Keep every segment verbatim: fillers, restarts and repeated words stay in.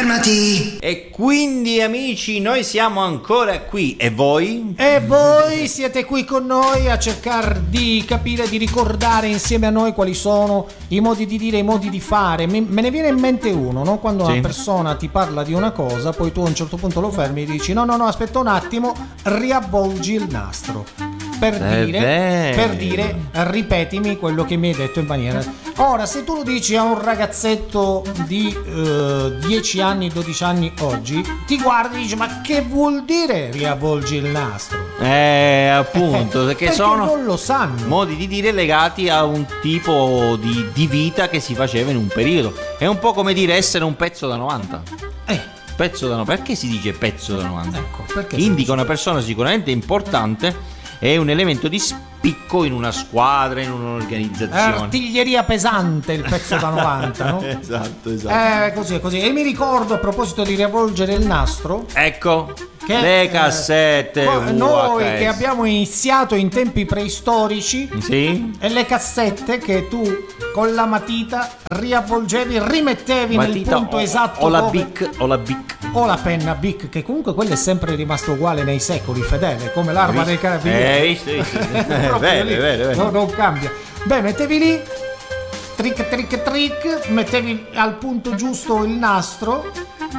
Fermati! E quindi amici, noi siamo ancora qui, e voi? E voi siete qui con noi a cercare di capire, di ricordare insieme a noi quali sono i modi di dire, i modi di fare. Me, me ne viene in mente uno, no? Quando Sì. una persona ti parla di una cosa, poi tu a un certo punto lo fermi e dici no, no, no, aspetta un attimo, riavvolgi il nastro. Per È dire, vero. per dire, ripetimi quello che mi hai detto in maniera. Ora, se tu lo dici a un ragazzetto di eh, dieci anni, dodici anni oggi, ti guardi e dici: ma che vuol dire riavvolgi il nastro? Eh, appunto, perché, Perché sono non lo sanno. modi di dire legati a un tipo di, di vita che si faceva in un periodo. È un po' come dire essere un pezzo da novanta. Eh, Pezzo da novanta. Perché si dice pezzo da novanta? ecco, perché si Indica dice? una persona sicuramente importante. È un elemento di spicco in una squadra, in un'organizzazione. Artiglieria pesante, il pezzo da novanta, no? Esatto, esatto. Eh, così, così. E mi ricordo, a proposito di riavvolgere il nastro, Ecco, che le eh, cassette qua- V H S. noi che abbiamo iniziato in tempi preistorici, Sì? e le cassette che tu con la matita riavvolgevi, rimettevi Matita nel punto o, esatto o la dove- Bic, o la Bic. o la penna Bic, che comunque quello è sempre rimasto uguale nei secoli, fedele, come l'arma dei carabinieri. Eh, visto, visto. È Proprio vero, lì. è vero, è vero. No, non cambia. Beh, mettevi lì, trick trick trick, mettevi al punto giusto il nastro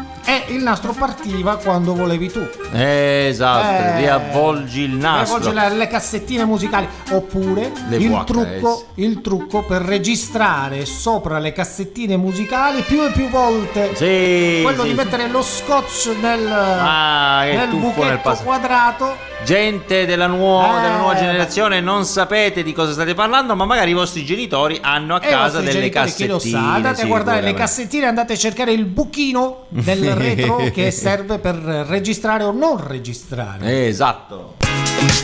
e il nastro partiva quando volevi tu. Eh, esatto, Eh, riavvolgi il nastro. riavvolgi le, le cassettine musicali, oppure Le il V H S. trucco, il trucco per registrare sopra le cassettine musicali più e più volte. Sì, Quello sì, di sì. mettere lo scotch nel, Ah, che nel tuffo buchetto nel passato. quadrato. Gente della, nuova, Eh, della nuova generazione, non sapete di cosa state parlando, ma magari i vostri genitori hanno a E i casa vostri delle genitori, chi cassettine. lo sa, andate sì, a guardare le sicuramente. cassettine, andate a cercare il buchino del retro che serve per registrare o non registrare. Esatto.